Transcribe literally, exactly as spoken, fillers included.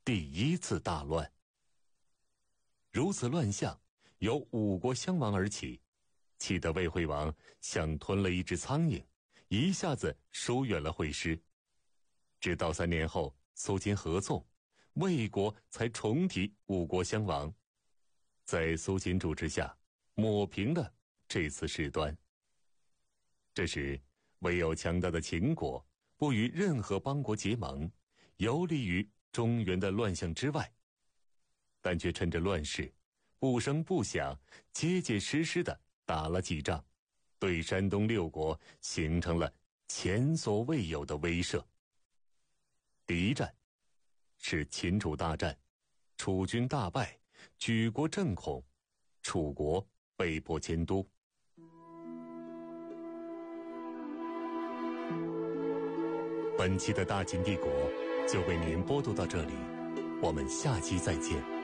第一次大乱。如此乱象由五国相王而起，气得魏惠王像吞了一只苍蝇，一下子疏远了惠师。直到三年后苏秦合纵，魏国才重提五国相王，在苏秦主持下抹平了这次事端。这时唯有强大的秦国不与任何邦国结盟，游离于中原的乱象之外，但却趁着乱世不声不响结结实实地打了几仗，对山东六国形成了前所未有的威慑。第一战是秦楚大战，楚军大败，举国震恐，楚国被迫迁都。本期的大秦帝国就为您播读到这里，我们下期再见。